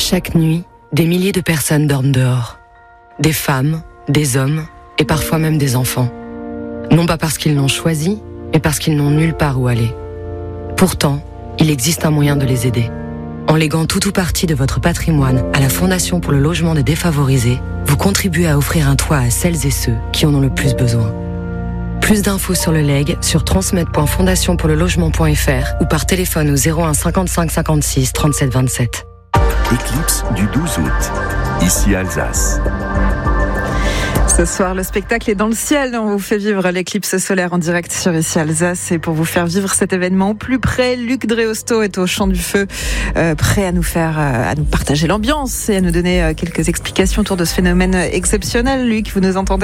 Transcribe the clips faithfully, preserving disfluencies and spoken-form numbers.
Chaque nuit, des milliers de personnes dorment dehors. Des femmes, des hommes et parfois même des enfants. Non pas parce qu'ils l'ont choisi, mais parce qu'ils n'ont nulle part où aller. Pourtant, il existe un moyen de les aider. En léguant tout ou partie de votre patrimoine à la Fondation pour le logement des défavorisés, vous contribuez à offrir un toit à celles et ceux qui en ont le plus besoin. Plus d'infos sur le legs sur transmet point fondation pour le logement point f r ou par téléphone au zéro un cinquante-cinq cinquante-six trente-sept vingt-sept. Éclipse du douze août, ici Alsace. Ce soir, le spectacle est dans le ciel. On vous fait vivre l'éclipse solaire en direct sur Ici Alsace. Et pour vous faire vivre cet événement au plus près, Luc Dreosto est au Champ du Feu, euh, prêt à nous faire, euh, à nous partager l'ambiance et à nous donner euh, quelques explications autour de ce phénomène exceptionnel. Luc, vous nous entendez ?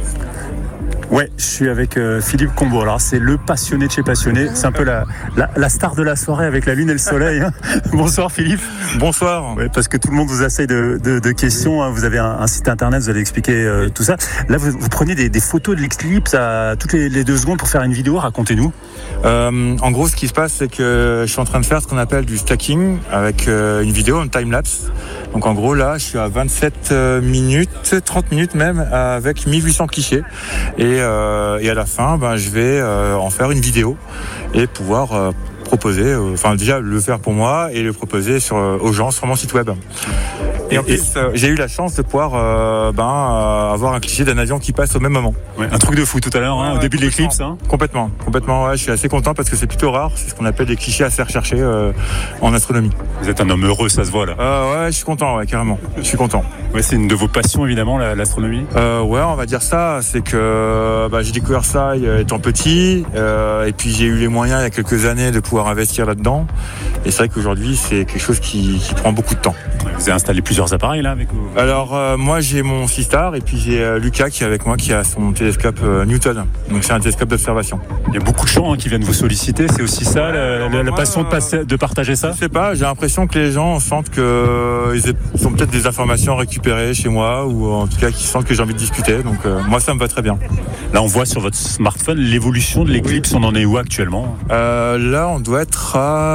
Ouais, je suis avec euh, Philippe Combeau. Alors c'est le passionné de chez passionné. C'est un peu la, la, la star de la soirée avec la lune et le soleil. Hein. Bonsoir Philippe. Bonsoir. Ouais, parce que tout le monde vous essaye de, de, de questions. Hein. Vous avez un, un site internet, vous allez expliquer euh, tout ça. Là, vous, vous prenez des, des photos de l'éclipse à toutes les, les deux secondes pour faire une vidéo. Racontez-nous. Euh, en gros, ce qui se passe, c'est que je suis en train de faire ce qu'on appelle du stacking avec euh, une vidéo, un time-lapse. Donc en gros, là, je suis à vingt-sept minutes, trente minutes même, avec mille huit cents clichés. Et, euh, et à la fin, ben, je vais euh, en faire une vidéo et pouvoir euh, proposer, euh, enfin déjà le faire pour moi et le proposer sur, euh, aux gens sur mon site web. Et en plus, euh, j'ai eu la chance de pouvoir euh, ben, euh, avoir un cliché d'un avion qui passe au même moment. Ouais, un truc de fou tout à l'heure, hein, ouais, au début de l'éclipse. Hein. Complètement, complètement. Ouais, je suis assez content parce que c'est plutôt rare. C'est ce qu'on appelle des clichés assez recherchés euh, en astronomie. Vous êtes un homme heureux, ça se voit là. Euh, ouais, je suis content, ouais, carrément. Je suis content. Ouais, c'est une de vos passions évidemment, la, l'astronomie. Euh, ouais, on va dire ça. C'est que bah, j'ai découvert ça étant petit, euh, et puis j'ai eu les moyens il y a quelques années de pouvoir investir là-dedans. Et c'est vrai qu'aujourd'hui, c'est quelque chose qui, qui prend beaucoup de temps. Vous avez installé plusieurs appareils là avec vous. Alors euh, moi j'ai mon Seastar et puis j'ai euh, Lucas qui est avec moi qui a son télescope euh, Newton. Donc c'est un télescope d'observation. Il y a beaucoup de gens hein, qui viennent vous solliciter. C'est aussi ça, la, la, la passion de, passer, de partager ça. Je sais pas. J'ai l'impression que les gens sentent que euh, ils ont peut-être des informations récupérées chez moi ou en tout cas qu'ils sentent que j'ai envie de discuter. Donc euh, moi ça me va très bien. Là on voit sur votre smartphone l'évolution de l'éclipse. Oui. On en est où actuellement ? euh, Là on doit être à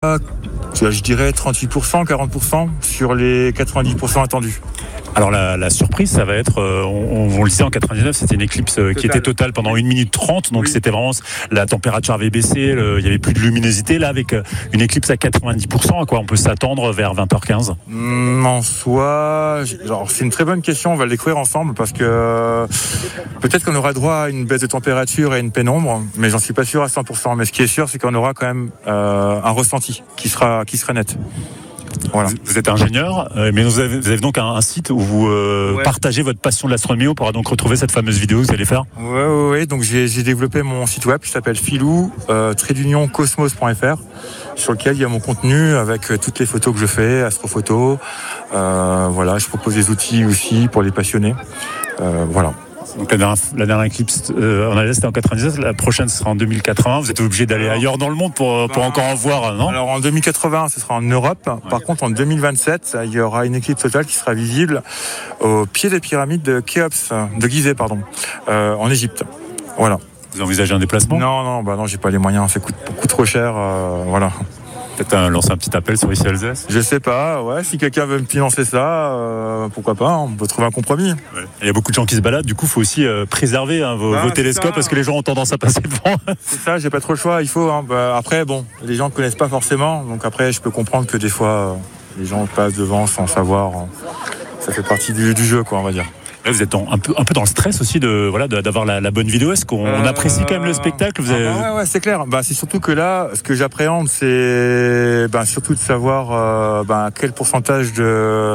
je dirais trente-huit pour cent, quarante pour cent sur les quatre-vingt-dix pour cent attendus. Alors la, la surprise, ça va être, euh, on, on le disait en quatre-vingt-dix-neuf, c'était une éclipse euh, qui était totale pendant une minute trente, donc oui. C'était vraiment, la température avait baissé, le, il y avait plus de luminosité. Là, avec euh, une éclipse à quatre-vingt-dix pour cent, à quoi on peut s'attendre vers vingt heures quinze ? mmh, En soi, genre, c'est une très bonne question, on va le découvrir ensemble, parce que euh, peut-être qu'on aura droit à une baisse de température et à une pénombre, mais j'en suis pas sûr à cent pour cent. Mais ce qui est sûr, c'est qu'on aura quand même euh, un ressenti qui sera, qui sera net. Voilà. Vous êtes ingénieur, euh, mais vous avez, vous avez donc un, un site où vous euh, ouais. partagez votre passion de l'astronomie. On pourra donc retrouver cette fameuse vidéo que vous allez faire. Oui, ouais, ouais. Donc j'ai, j'ai développé mon site web qui s'appelle filou euh, trait d'union cosmos point f r, sur lequel il y a mon contenu avec euh, toutes les photos que je fais, astrophotos. Euh, voilà, je propose des outils aussi pour les passionnés. Euh, voilà. Donc la dernière, la dernière éclipse euh, en Alsace c'était en quatre-vingt-dix-neuf, la prochaine ce sera en deux mille quatre-vingts. Vous êtes obligé d'aller alors, ailleurs dans le monde pour, pour bah, encore en voir, non ? Alors en deux mille quatre-vingts ce sera en Europe. Ouais. Par contre en deux mille vingt-sept il y aura une éclipse totale qui sera visible au pied des pyramides de Khéops, de Gizeh pardon, euh, en Égypte. Voilà. Vous envisagez un déplacement ? Non non bah non j'ai pas les moyens, ça coûte beaucoup trop cher. Euh, voilà. Peut-être un, lancer un petit appel sur Ici Alsace. Je sais pas, ouais, si quelqu'un veut me financer ça, euh, pourquoi pas, on peut trouver un compromis. Ouais. Il y a beaucoup de gens qui se baladent, du coup, il faut aussi euh, préserver hein, vos, ah, vos télescopes ça. Parce que les gens ont tendance à passer devant. C'est ça, j'ai pas trop le choix, il faut. Hein. Bah, après, bon, les gens ne connaissent pas forcément, donc après, je peux comprendre que des fois, euh, les gens passent devant sans savoir. Hein. Ça fait partie du, du jeu, quoi, on va dire. Là, vous êtes dans, un, peu, un peu dans le stress aussi de, voilà, de, d'avoir la, la bonne vidéo. Est-ce qu'on euh, apprécie quand même le spectacle vous avez... ah, ouais, ouais, c'est clair. Bah, c'est surtout que là, ce que j'appréhende, c'est bah, surtout de savoir euh, bah, quel pourcentage de,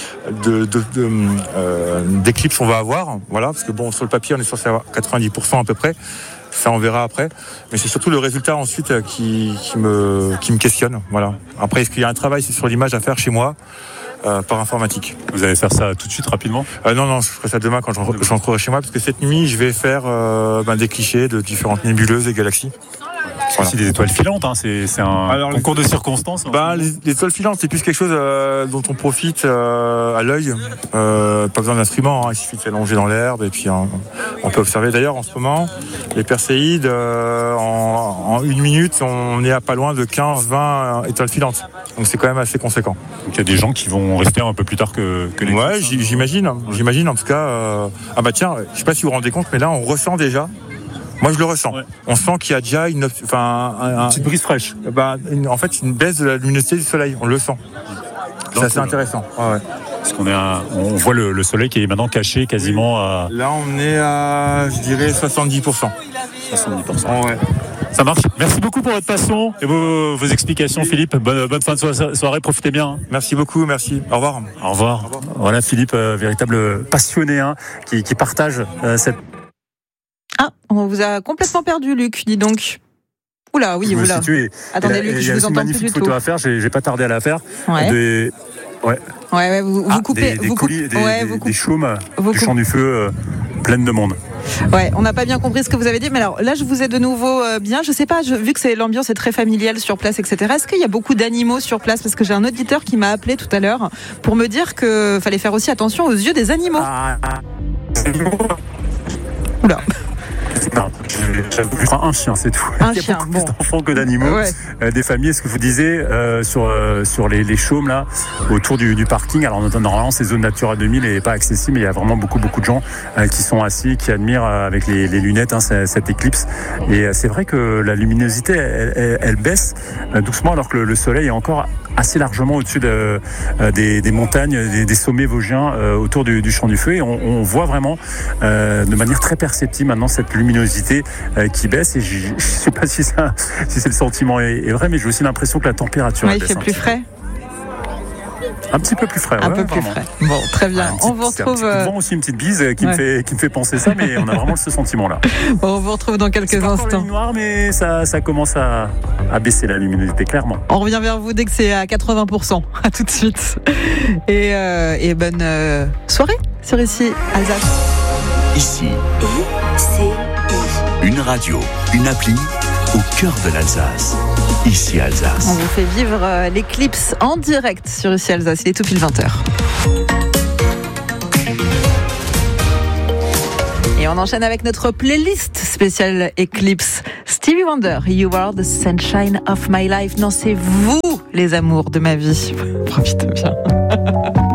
de, de, de, euh, d'éclipses on va avoir. Voilà, parce que bon, sur le papier, on est censé avoir quatre-vingt-dix pour cent à peu près. Ça, on verra après. Mais c'est surtout le résultat ensuite qui, qui, me, qui me questionne. Voilà. Après, est-ce qu'il y a un travail sur l'image à faire chez moi ? Euh, par informatique. Vous allez faire ça tout de suite, rapidement ? euh, Non, non, je ferai ça demain quand je rentrerai chez moi, parce que cette nuit, je vais faire euh, ben, des clichés de différentes nébuleuses et galaxies. C'est voilà. Aussi des étoiles filantes, hein. c'est, c'est un Alors, concours de circonstances. Bah, les, les étoiles filantes, c'est plus quelque chose euh, dont on profite euh, à l'œil. Euh, pas besoin d'instrument, hein. Il suffit de s'allonger dans l'herbe et puis on, on peut observer. D'ailleurs, en ce moment, les Perséides, euh, en, en une minute, on est à pas loin de quinze vingt étoiles filantes. Donc c'est quand même assez conséquent. Donc il y a des gens qui vont rester un peu plus tard que, que les Ouais, j'imagine. J'imagine en tout cas. Euh... Ah bah tiens, je sais pas si vous vous rendez compte, mais là on ressent déjà. Moi, je le ressens. Ouais. On sent qu'il y a déjà une, enfin, un, un, une petite brise fraîche. Bah, une, en fait, une baisse de la luminosité du soleil. On le sent. C'est assez intéressant. Ouais, ouais. Parce qu'on est à, on voit le, le soleil qui est maintenant caché quasiment à. Là, on est à, je dirais, soixante-dix pour cent. soixante-dix pour cent. Ouais. Ça marche. Merci beaucoup pour votre passion et vos, vos explications, Philippe. Bonne, bonne fin de soirée. Profitez bien. Merci beaucoup. Merci. Au revoir. Au revoir. Au revoir. Voilà, Philippe, euh, véritable passionné, hein, qui, qui partage euh, cette. Ah, on vous a complètement perdu, Luc, dis donc. Oula, oui, oula. Attendez, Luc, je vous entends plus du tout. Il y a une photo à faire, j'ai, j'ai pas tardé à la faire. Ouais. Des... Ouais. Ouais, ouais, vous, ah, vous coupez. Des, des vous coulis, coupez, des, ouais, des, vous des chaumes vous du champ du feu euh, pleine de monde. Ouais, on n'a pas bien compris ce que vous avez dit, mais alors là, je vous ai de nouveau euh, bien. Je sais pas, je, vu que c'est, l'ambiance est très familiale sur place, et cetera. Est-ce qu'il y a beaucoup d'animaux sur place? Parce que j'ai un auditeur qui m'a appelé tout à l'heure pour me dire que fallait faire aussi attention aux yeux des animaux. Ah, ah. Oula. Non, je prends un chien, c'est tout. Un Il y a chien, beaucoup bon. plus d'enfants que d'animaux, ouais. euh, des familles. Ce que vous disiez euh, sur euh, sur les, les chaumes là, autour du, du parking. Alors normalement, ces zones Natura deux mille n'est pas accessible, mais il y a vraiment beaucoup beaucoup de gens euh, qui sont assis, qui admirent euh, avec les, les lunettes hein, cette, cette éclipse. Et euh, c'est vrai que la luminosité, elle, elle, elle baisse euh, doucement, alors que le, le soleil est encore assez largement au-dessus de, euh, des, des montagnes, des, des sommets vosgiens euh, autour du, du champ du feu. Et on, on voit vraiment euh, de manière très perceptible maintenant cette luminosité euh, qui baisse. Et je ne sais pas si, ça, si c'est le sentiment est, est vrai, mais j'ai aussi l'impression que la température ouais, baisse. Il fait plus frais. Un petit peu plus frais. Un ouais, peu plus vraiment. frais. Bon, très bien. Petit, on vous retrouve. Un petit aussi une petite bise qui, ouais. me fait, qui me fait penser ça, mais on a vraiment ce sentiment-là. Bon, on vous retrouve dans quelques c'est instants. C'est pas noir, mais ça, ça commence à, à baisser la luminosité, clairement. On revient vers vous dès que c'est à quatre-vingts pour cent. À tout de suite. Et, euh, et bonne euh, soirée sur Ici Alsace. Ici. I C I. Une radio, une appli au cœur de l'Alsace. Ici Alsace. On vous fait vivre euh, l'éclipse en direct sur Ici Alsace. Il est tout pile vingt heures. Et on enchaîne avec notre playlist spéciale Eclipse. Stevie Wonder, You Are the Sunshine of My Life. Non, c'est vous, les amours de ma vie. Profitez bien.